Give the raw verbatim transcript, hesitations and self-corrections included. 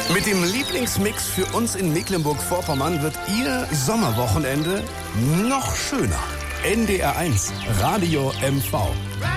Mit dem Lieblingsmix für uns in Mecklenburg-Vorpommern wird Ihr Sommerwochenende noch schöner. N D R eins Radio M V.